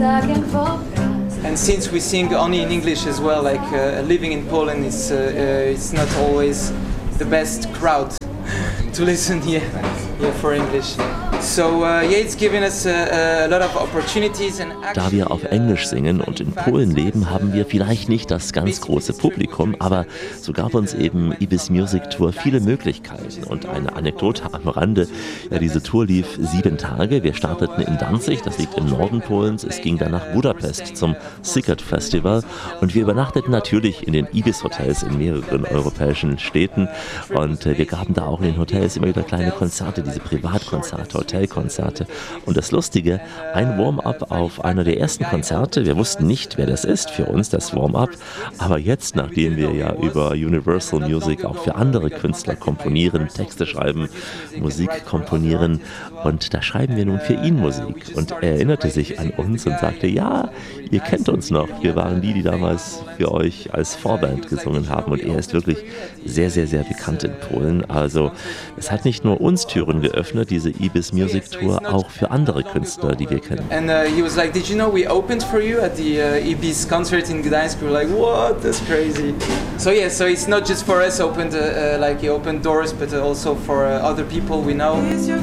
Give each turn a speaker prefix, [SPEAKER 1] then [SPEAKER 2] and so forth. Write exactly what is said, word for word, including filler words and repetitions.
[SPEAKER 1] And since we sing only in English as well, like uh, living in Poland is uh, uh, it's not always the best crowd to listen here, here for English. So uh, yeah, it's given us a, a lot of opportunities and actually,
[SPEAKER 2] da wir auf Englisch singen und in Polen leben, haben wir vielleicht nicht das ganz große Publikum, aber so gab uns eben Ibis Music Tour viele Möglichkeiten. Und eine Anekdote am Rande, ja, diese Tour lief sieben Tage. Wir starteten in Danzig, das liegt im Norden Polens. Es ging dann nach Budapest zum Siget Festival und wir übernachteten natürlich in den Ibis Hotels in mehreren europäischen Städten und äh, wir gaben da auch in den Hotels immer wieder kleine Konzerte, diese Privatkonzerte, Hotelkonzerte. Und das Lustige, ein Warm-up auf einer der ersten Konzerte. Wir wussten nicht, wer das ist, für uns das Warm-up. Aber jetzt, nachdem wir ja über Universal Music auch für andere Künstler komponieren, Texte schreiben, Musik komponieren und da schreiben wir nun für ihn Musik. Und er erinnerte sich an uns und sagte, ja, ihr kennt uns noch. Wir waren die, die damals für euch als Vorband gesungen haben. Und er ist wirklich sehr, sehr, sehr bekannt in Polen. Also es hat nicht nur uns Türen geöffnet, diese Ibis Music Tour, auch für andere Künstler, die wir kennen.
[SPEAKER 1] And uh, he was like, did you know we opened for you at the uh, Ibis concert in Gdańsk? We were like, what? That's crazy. So yeah, so it's not just for us opened, uh, uh, like he opened doors, but also for uh, other people we know.